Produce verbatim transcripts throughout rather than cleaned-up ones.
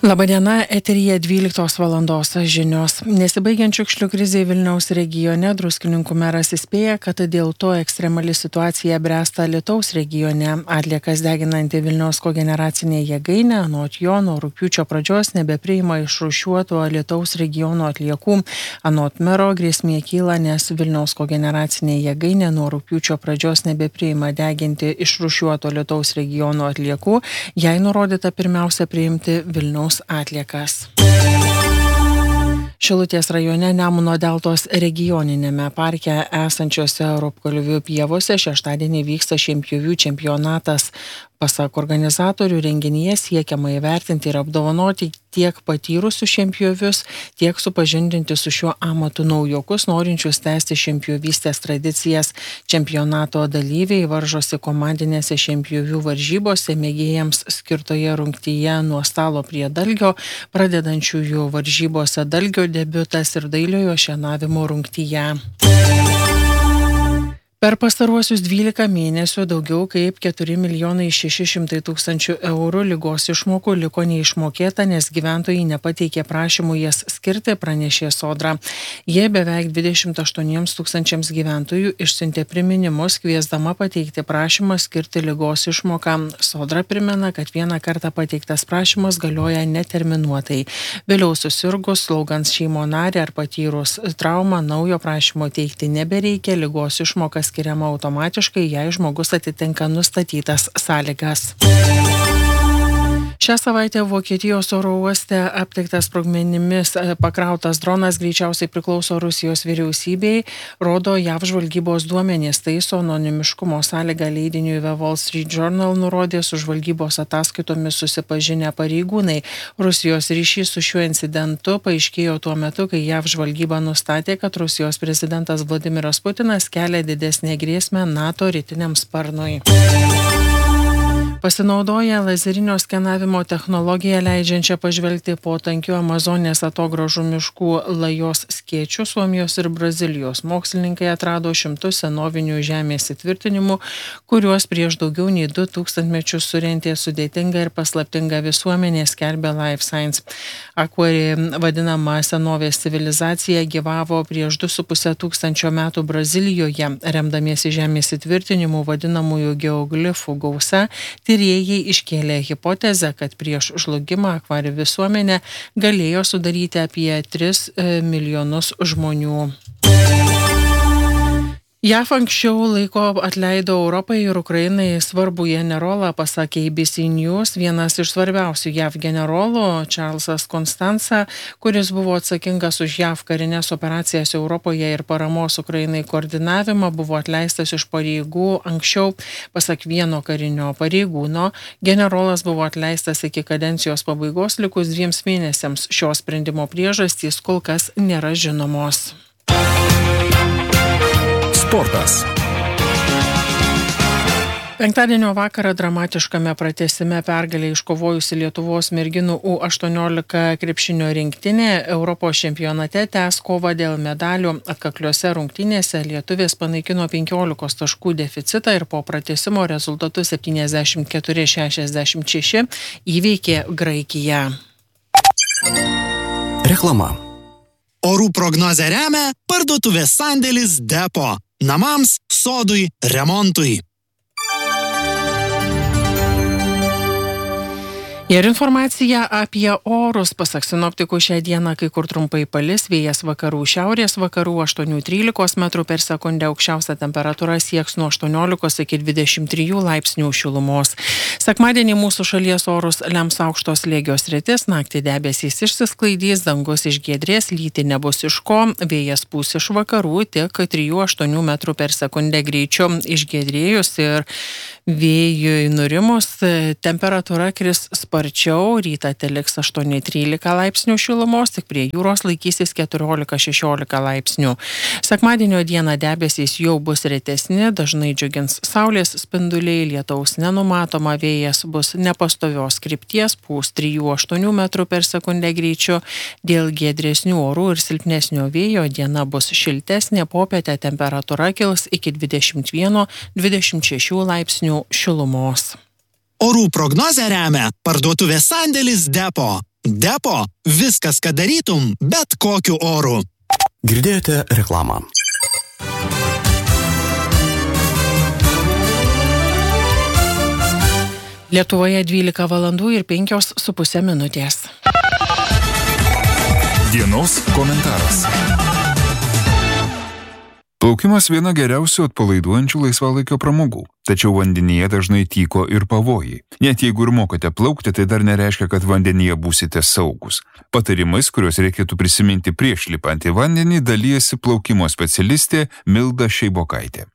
Labadiena, eteryje dvyliktos valandos žinios. Nesibaigiant šiukšlių krizei Vilniaus regione, Druskininkų meras įspėja, kad dėl to ekstremali situacija bręsta Alytaus regione. Atliekas deginanti Vilniaus kogeneracinė jėgainė, anot jo, nuo rugpjūčio pradžios nebepriima išrūšiuotų Alytaus regiono atliekų. Anot mero grėsmė kyla, nes Vilniaus kogeneracinė jėgainė nuo rugpjūčio pradžios nebepriima deginti išrūšiuotų Alytaus regiono atliekų, jai nurodyta pirmiausia priimti Vilniaus atliekas. Šilutės rajone Nemuno deltos regioninėme parke esančiose Ropkalvių pievose šeštadienį vyksta šienpjovių čempionatas. Pasak organizatorių, renginyje siekiama įvertinti ir apdovanoti tiek patyrusius šienpjovius, tiek supažindinti su šiuo amatu naujokus, norinčius tęsti šienpjovystės tradicijas. Čempionato dalyviai varžosi komandinėse šienpjovių varžybose mėgėjams skirtoje rungtyje nuo stalo prie dalgio, pradedančiųjų varžybose dalgio debiutas ir dailiojo šienavimo rungtyje. Per pastaruosius dvylika mėnesių daugiau kaip keturi milijonai šeši šimtai tūkstančių eurų ligos išmokų liko neišmokėta, nes gyventojai nepateikė prašymų jas skirti, pranešė Sodra. Jie beveik dvidešimt aštuoniems tūkstančiams gyventojų išsiuntė priminimus, kviesdama pateikti prašymą skirti ligos išmoką. Sodra primena, kad vieną kartą pateiktas prašymas galioja neterminuotai. Vėliau susirgus, slaugant šeimo narį ar patyrus traumą, naujo prašymo teikti nebereikia, ligos išmokas skiriama automatiškai, jei žmogus atitinka nustatytas sąlygas. Šią savaitę Vokietijos oro uoste aptiktas sprogmenimis pakrautas dronas greičiausiai priklauso Rusijos vyriausybei, rodo J A V žvalgybos duomenys, taiso anonimiškumo sąlygą leidiniui The Wall Street Journal nurodė su žvalgybos ataskaitomis susipažinę pareigūnai. Rusijos ryšys su šiuo incidentu paaiškėjo tuo metu, kai J A V žvalgyba nustatė, kad Rusijos prezidentas Vladimiras Putinas kelia didesnę grėsmę NATO rytiniam sparnui. Pasinaudoję lazerinio skenavimo technologiją leidžiančią pažvelgti po tankių Amazonės atogražų miškų lajos skėčių, Suomijos ir Brazilijos mokslininkai atrado šimtus senovinių žemės įtvirtinimų, kuriuos prieš daugiau nei du tūkstantmečius surentė sudėtinga ir paslaptinga visuomenė, skelbė Life Science. Akwari vadinama senovės civilizacija gyvavo prieš du su puse tūkstančio metų Brazilijoje, remdamiesi žemės įtvirtinimų vadinamųjų geoglifų gausa. Tyrėjai iškėlė hipotezę, kad prieš žlugimą Akvari visuomenė galėjo sudaryti apie tris milijonus žmonių. J A V anksčiau laiko atleido Europai ir Ukrainai svarbų generolą, pasakė A B C News. Vienas iš svarbiausių J A V generolų, Charlesas Constanza, kuris buvo atsakingas už J A V karinės operacijas Europoje ir paramos Ukrainai koordinavimą, buvo atleistas iš pareigų anksčiau. Pasak vieno karinio pareigūno, generolas buvo atleistas iki kadencijos pabaigos likus dviems mėnesiams. Šio sprendimo priežastys kol kas nėra žinomos. Sportas. Penktadienio vakarą dramatiškame pratęsime pergalę iškovojusi Lietuvos merginų U aštuoniolika krepšinio rinktinė Europos čempionate tęs kovą dėl medalių. Atkakliuose rungtynėse lietuvės panaikino penkiolikos taškų deficitą ir po pratęsimo rezultatu septyniasdešimt keturi šešiasdešimt šeši įveikė Graikiją. Reklama. Orų prognozę remia parduotuvės sandėlis Depo. Namams, sodui, remontui. Ir informacija apie orus. Pasak sinoptikų, šią dieną kai kur trumpai palis, vėjas vakarų šiaurės vakarų aštuoni trylika metrų per sekundę, aukščiausia temperatūra sieks nuo aštuoniolikos iki dvidešimt trijų laipsnių šilumos. Sekmadienį mūsų šalies orus lems aukštos slėgio sritis, naktį debesys išsisklaidys, dangus išgiedrės, lyti nebus iš ko, vėjas pūs iš vakarų tik trijų aštuonių metrų per sekundę greičiu. Išgiedrėjus ir vėjui nurimus, temperatūra kris sparčiau, rytą teliks aštuoni trylika laipsnių šilumos, tik prie jūros laikysis keturiolika šešiolika laipsnių. Sekmadienio dieną debesys jau bus retesni, dažnai džiugins saulės spinduliai, lietaus nenumatoma, vėjas bus nepastovios krypties, pūs trijų aštuonių metrų per sekundę greičiu. Dėl giedresnių orų ir silpnesnio vėjo diena bus šiltesnė, popietę temperatūra kils iki dvidešimt vieno dvidešimt šešių laipsnių šilumos. Orų prognozę remia parduotuvės sandėlis Depo. Depo. Viskas, ką darytum, bet kokiu oru. Girdėjote reklamą. Lietuvoje dvylika valandų ir penkios su pusė minutės. Dienos komentaras. Plaukimas viena geriausių atpalaiduojančių laisvalaikio pramogų, tačiau vandenyje dažnai tyko ir pavojai. Net jeigu ir mokate plaukti, tai dar nereiškia, kad vandenyje būsite saugus. Patarimais, kuriuos reikėtų prisiminti prieš lipant į vandenį, dalijasi plaukimo specialistė Milda Šeibokaitė.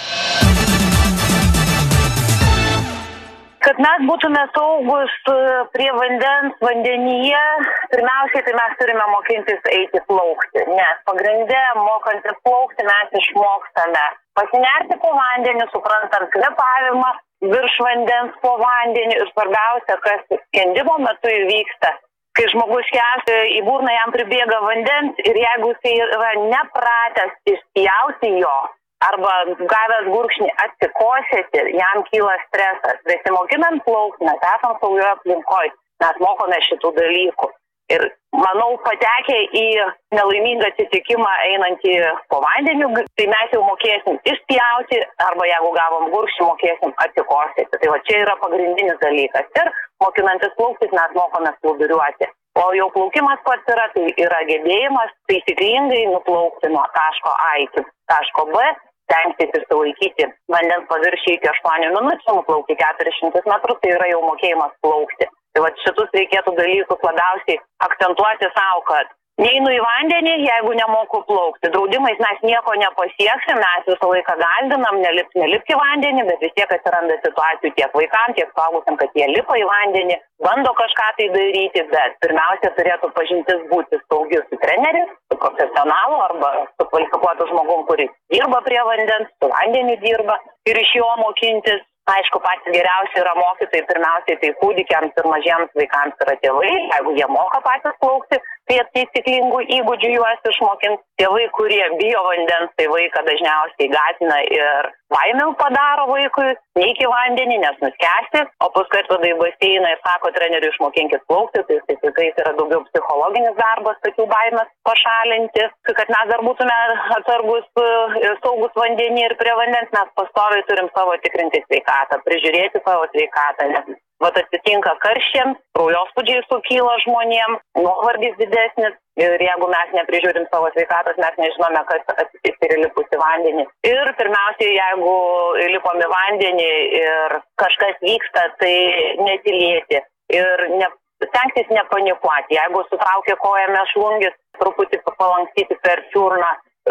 Kad mes būtume saugus prie vandens, vandenyje, pirmiausiai tai mes turime mokintis eiti plaukti, nes pagrinde mokantis plaukti mes išmokstame pasinerti po vandenį, suprantant kvėpavimą virš vandens po vandenį ir svarbiausia, kas skendimo metu įvyksta. Kai žmogus skęsta, į burną jam pribėga vandens ir jeigu jis yra nepratęs išspjauti jo, arba gavęs gurkšnį atsikosėti, jam kyla stresas. Besimokinant plaukti, mes esam saugioje aplinkoje, mes mokome šitų dalykų. Ir manau, patekę į nelaimingą atsitikimą einantį po vandeniu, tai mes jau mokėsim išspjauti, arba jeigu gavom gurkšnį, mokėsim atsikosėti. Tai va čia yra pagrindinis dalykas. Ir mokinantis plauktis mes mokome plūduriuoti. O jau plaukimas pats yra, tai yra gebėjimas taisyklingai nuplaukti nuo taško A iki taško B, stengtis išsilaikyti vandens paviršių iki aštuonių minučių, nuplaukti keturis šimtus metrų, tai yra jau mokėjimas plaukti. Tai va šitus reikėtų dalykus labiausiai akcentuoti savo, kad neinu į vandenį, jeigu nemoku plaukti. Draudimais mes nieko nepasieksim, mes visą laiką galdinam, nelipti nelip į vandenį, bet vis tiek atsiranda situacijų tiek vaikams, tiek suaugusiam, kad jie lipa į vandenį, bando kažką tai daryti, bet pirmiausia turėtų pažintis būti saugi su treneriu, su profesionalu arba su kvalifikuotu žmogum, kuris dirba prie vandens, su vandeniu dirba ir iš jo mokintis. Aišku, patys geriausi yra mokytojai, pirmiausiai tai kūdikiams ir mažiems vaikams yra tėvai, jeigu jie moka patys plaukti, tai teisinglingų įgūdžių juos išmokins. Tėvai, kurie bijo vandens, tai vaiką dažniausiai gąsdina ir baimę padaro vaikui, neik į vandenį, nes nuskęsti, o paskui atveda į baseiną ir sako treneriui išmokinkit plaukti, tai tai tikrai yra daugiau psichologinis darbas, tokių baimės pašalinti, kad mes dar būtume atsargus ir saugus vandenį ir prie vandens, mes pastoviai turim savo tikrinti sveikatą, prižiūrėti savo sveikatą, nes vat atsitinka karščiams, kraujospūdžiai sukyla žmonėm, nuovargis didesnis ir jeigu mes neprižiūrim savo sveikatos, mes nežinome, kas atsitiks ir įlipus į vandenį. Ir pirmiausiai, jeigu įlipom į vandenį ir kažkas vyksta, tai netylėti ir ne, stengtis nepanikuoti. Jeigu sutraukia koją mėšlungis, truputį palankstyti per čiurną,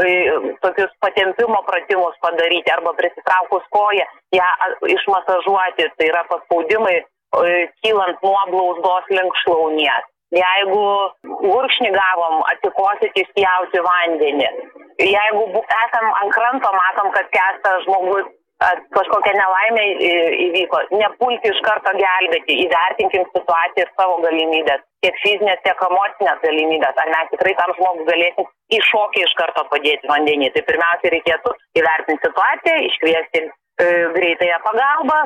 tokius patempimo pratimus padaryti arba prisitraukus koją, ją išmasažuoti, tai yra paspaudimai kylant nuo blauzdos link šlaunies. Jeigu gurkšnį gavom, atsikosėti, išspjauti vandenį. Jeigu esam ant kranto, matom, kad skęsta žmogus, kažkokia nelaimė įvyko, nepulti iš karto gelbėti, įvertinkim situaciją ir savo galimybės, tiek fizinės, tiek emocinės galimybės, ar mes tikrai tam žmogui galėsim į šokį iš karto padėti vandenį. Tai pirmiausia reikėtų įvertinti situaciją, iškviesti e, greitąją pagalbą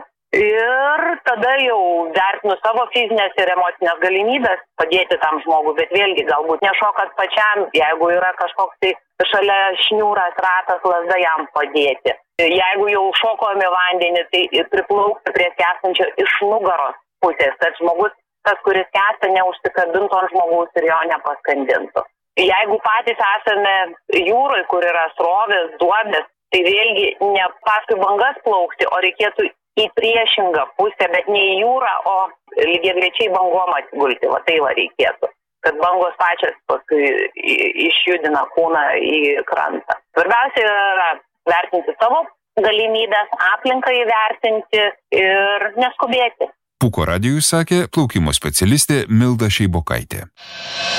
ir tada jau vertinu savo fizinės ir emocinės galimybės padėti tam žmogui, bet vėlgi galbūt nešokat pačiam, jeigu yra kažkoks tai šalia šniūras, ratas, lazda jam padėti. Jeigu jau šokome vandenį, tai priplaukti prie skęstančio iš nugaros pusės, kad žmogus, tas, kuris skęsta, neužsikabintų ant žmogaus ir jo nepaskandintų. Jeigu patys esame jūrai, kur yra srovės, duobės, tai vėlgi ne paskui bangas plaukti, o reikėtų į priešingą pusę, bet ne į jūrą, o lygiagrečiai bangom atsigulti. Va tai va reikėtų, kad bangos pačios paskui išjudina kūną į krantą. Svarbiausia yra vertinti savo galimybės, aplinką įvertinti ir neskubėti. Pūko radijui sakė plaukimo specialistė Milda Šeibokaitė.